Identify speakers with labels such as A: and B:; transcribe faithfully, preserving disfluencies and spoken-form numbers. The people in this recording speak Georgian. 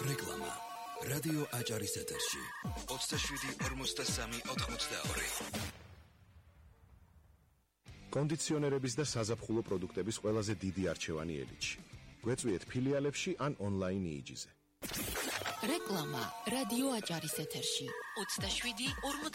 A: რეკლამა რადიო აჭარის ეთერში ოცდაშვიდი ორმოცდასამი ოთხმოცდაორი.
B: კონდიციონერების და საზაფხულო პროდუქტების ყველაზე დიდი არჩევანი ელიტში. გვეწვიეთ ფილიალებში ან ონლაინ იიჯიზე.
C: რეკლამა რადიო აჭარის ეთერში ოცდაშვიდი ორმოცდაორი.